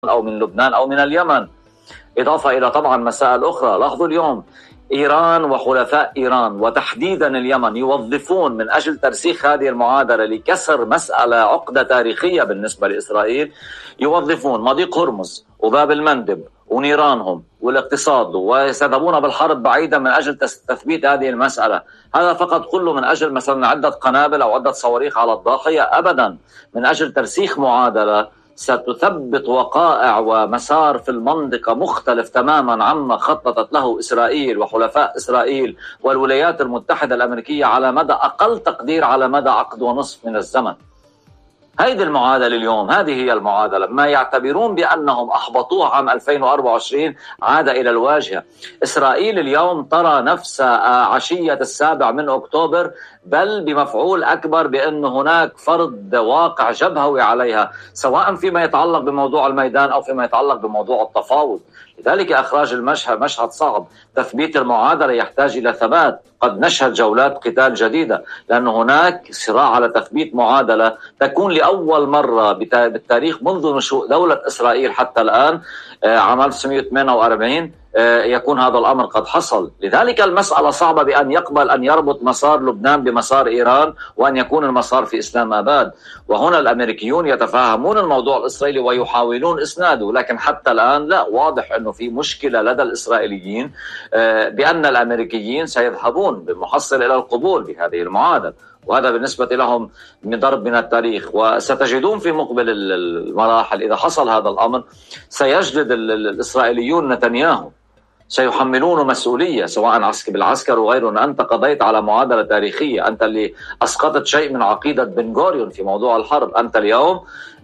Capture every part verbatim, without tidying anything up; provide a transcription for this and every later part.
أو من لبنان أو من اليمن، إضافة إلى طبعا مسائل أخرى. لاحظوا اليوم إيران وحلفاء إيران وتحديدا اليمن يوظفون من أجل ترسيخ هذه المعادلة لكسر مسألة عقدة تاريخية بالنسبة لإسرائيل، يوظفون مضيق هرمز وباب المندب ونيرانهم والاقتصاد، ويذهبون بالحرب بعيدا من أجل تثبيت هذه المسألة. هذا فقط كله من أجل مثلا عدة قنابل أو عدة صواريخ على الضاحية؟ أبدا، من أجل ترسيخ معادلة ستثبت وقائع ومسار في المنطقة مختلف تماما عما خططت له إسرائيل وحلفاء إسرائيل والولايات المتحدة الأمريكية على مدى أقل تقدير على مدى عقد ونصف من الزمن. هذه المعادلة اليوم، هذه هي المعادلة. ما يعتبرون بأنهم أحبطوه عام ألفين وأربعة وعشرين عاد إلى الواجهة. إسرائيل اليوم ترى نفسها عشية السابع من أكتوبر، بل بمفعول أكبر، بأن هناك فرض واقع جبهوي عليها، سواء فيما يتعلق بموضوع الميدان أو فيما يتعلق بموضوع التفاوض. لذلك إخراج المشهد مشهد صعب. تثبيت المعادلة يحتاج إلى ثبات. قد نشهد جولات قتال جديدة، لأن هناك صراع على تثبيت معادلة تكون لأول مرة بالتاريخ منذ نشوء دولة إسرائيل حتى الآن عام ألف وتسعمائة وثمانية وأربعين يكون هذا الأمر قد حصل. لذلك المسألة صعبة بأن يقبل أن يربط مسار لبنان بمسار إيران وأن يكون المسار في إسلام آباد. وهنا الأمريكيون يتفاهمون الموضوع الإسرائيلي ويحاولون إسناده، لكن حتى الآن لا، واضح أنه في مشكلة لدى الإسرائيليين بأن الأمريكيين سيذهبون بمحصل إلى القبول بهذه المعادلة، وهذا بالنسبة لهم من ضرب من التاريخ. وستجدون في مقبل المراحل إذا حصل هذا الأمر سيجلد الإسرائيليون نتنياهو، سيحملون مسؤولية سواء بالعسكر وغيره. أنت قضيت على معادلة تاريخية، أنت اللي أسقطت شيء من عقيدة بن غوريون في موضوع الحرب، أنت اليوم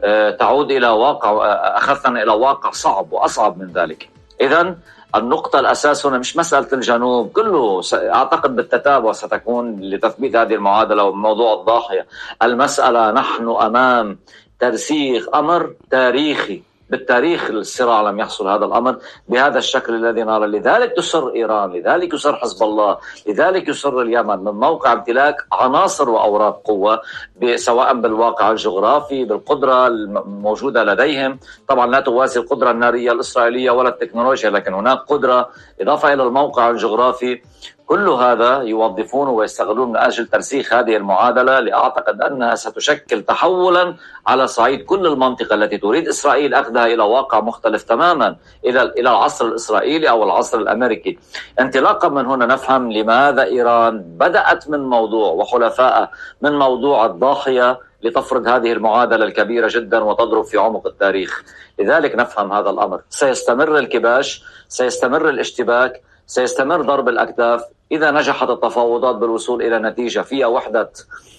تعود إلى واقع، أخذنا إلى واقع صعب وأصعب من ذلك. إذن النقطة الأساس هنا مش مسألة الجنوب كله، أعتقد بالتتابع ستكون لتثبيت هذه المعادلة وموضوع الضاحية. المسألة نحن أمام ترسيخ أمر تاريخي، بالتاريخ الصراع لم يحصل هذا الأمر بهذا الشكل الذي نرى. لذلك تصر إيران، لذلك يصر حزب الله، لذلك يصر اليمن من موقع امتلاك عناصر وأوراق قوة، سواء بالواقع الجغرافي، بالقدرة الموجودة لديهم. طبعا لا توازي القدرة النارية الإسرائيلية ولا التكنولوجيا، لكن هناك قدرة إضافة إلى الموقع الجغرافي. كل هذا يوظفونه ويستغلون من أجل ترسيخ هذه المعادلة، لأعتقد أنها ستشكل تحولا على صعيد كل المنطقة التي تريد إسرائيل أخذها إلى واقع مختلف تماما، إلى إلى العصر الإسرائيلي أو العصر الأمريكي. انطلاقا من هنا نفهم لماذا إيران بدأت من موضوع وحلفائها من موضوع الضاحية لتفرض هذه المعادلة الكبيرة جدا وتضرب في عمق التاريخ. لذلك نفهم هذا الأمر. سيستمر الكباش، سيستمر الاشتباك، سيستمر ضرب الأكتاف. إذا نجحت التفاوضات بالوصول إلى نتيجة فيها وحدة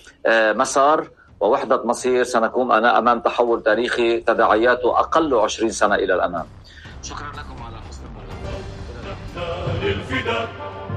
مسار ووحدة مصير، سنكون أنا أمام تحول تاريخي تداعياته أقل عشرين سنة إلى الأمام. شكرا لكم على حسن المتابعة.